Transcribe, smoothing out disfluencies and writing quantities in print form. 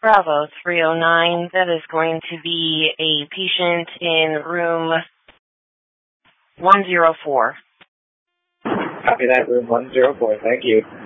Bravo 309, that is going to be a patient in room 104. Copy that, room 104. Thank you.